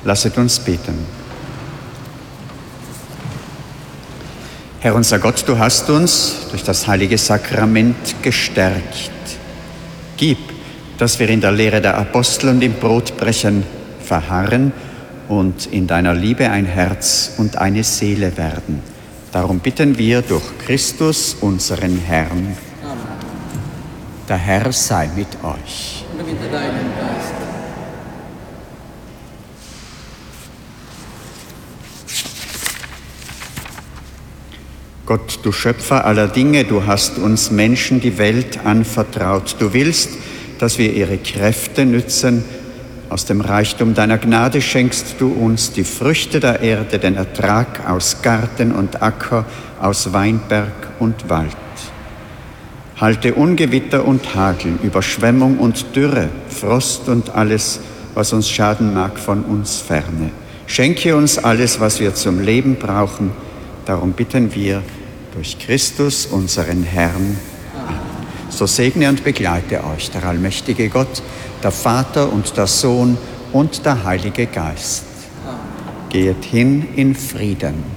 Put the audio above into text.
Lasset uns beten. Herr unser Gott, du hast uns durch das heilige Sakrament gestärkt. Gib, dass wir in der Lehre der Apostel und im Brotbrechen verharren und in deiner Liebe ein Herz und eine Seele werden. Darum bitten wir durch Christus, unseren Herrn. Amen. Der Herr sei mit euch. Und mit deinem Geist. Gott, du Schöpfer aller Dinge, du hast uns Menschen die Welt anvertraut. Du willst, dass wir ihre Kräfte nützen. Aus dem Reichtum deiner Gnade schenkst du uns die Früchte der Erde, den Ertrag aus Garten und Acker, aus Weinberg und Wald. Halte Ungewitter und Hagel, Überschwemmung und Dürre, Frost und alles, was uns schaden mag, von uns ferne. Schenke uns alles, was wir zum Leben brauchen. Darum bitten wir durch Christus, unseren Herrn. Amen. So segne und begleite euch der allmächtige Gott, der Vater und der Sohn und der Heilige Geist. Amen. Geht hin in Frieden.